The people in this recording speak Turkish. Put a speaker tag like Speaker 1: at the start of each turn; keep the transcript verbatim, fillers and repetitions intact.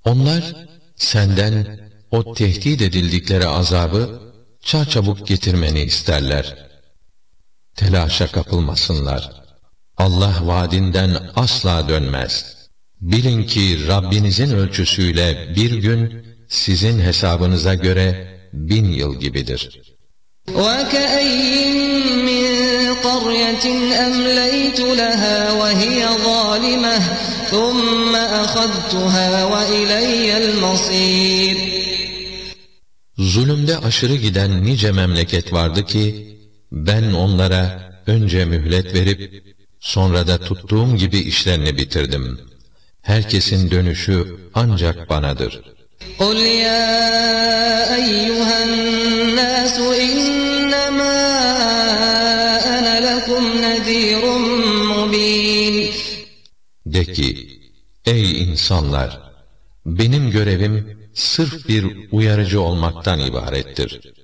Speaker 1: Onlar senden o tehdit edildikleri azabı çarçabuk getirmeni isterler. Telaşa kapılmasınlar. Allah vaadinden asla dönmez. Bilin ki Rabbinizin ölçüsüyle bir gün sizin hesabınıza göre bin yıl gibidir.
Speaker 2: وَكَأَيٍّ مِّن قَرْيَةٍ أَمْلَيْتُ لَهَا وَهِيَ ظَالِمَةٌ ثُمَّ أَخَذْتُهَا وَإِلَيَّ الْمَصِيرُ.
Speaker 1: Zulümde aşırı giden nice memleket vardı ki, ben onlara önce mühlet verip, sonra da tuttuğum gibi işlerini bitirdim. Herkesin dönüşü ancak banadır.
Speaker 2: قُلْ يَا أَيُّهَا النَّاسُ إِنَّمَا أَنَا لَكُمْ نَذِيرٌ مُّبِينٌ.
Speaker 1: De ki, ey insanlar! Benim görevim sırf bir uyarıcı olmaktan ibarettir.